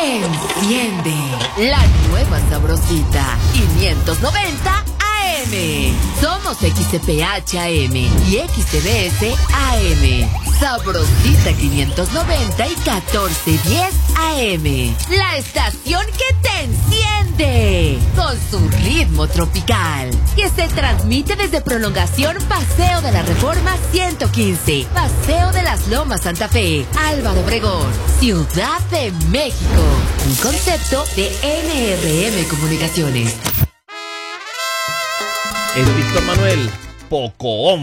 Enciende la nueva sabrosita 590 AM. Somos XCPH AM y XTBS AM. Sabrosita 590 y 1410 AM. La estación que te enciende con su ritmo tropical, que se transmite desde Prolongación Paseo de la Reforma 115, Paseo de las Lomas Santa Fe, Álvaro Obregón, Ciudad de México. Un concepto de NRM Comunicaciones. Es Víctor Manuel Poco Hombre.